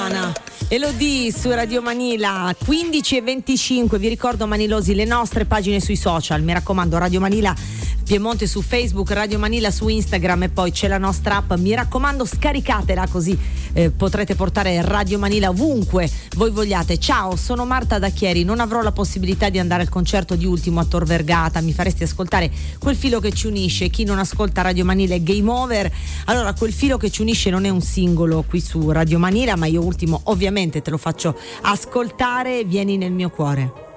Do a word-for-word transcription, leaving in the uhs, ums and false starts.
Loredana. Elodie su Radio Manila, quindici e venticinque. Vi ricordo, manilosi, le nostre pagine sui social. Mi raccomando, Radio Manila Piemonte su Facebook, Radio Manila su Instagram, e poi c'è la nostra app. Mi raccomando, scaricatela, così eh, potrete portare Radio Manila ovunque voi vogliate. Ciao, sono Marta da Chieri. Non avrò la possibilità di andare al concerto di Ultimo a Tor Vergata. Mi faresti ascoltare quel filo che ci unisce? Chi non ascolta Radio Manila è game over. Allora, quel filo che ci unisce non è un singolo qui su Radio Manila, ma io Ultimo ovviamente te lo faccio ascoltare. Vieni nel mio cuore.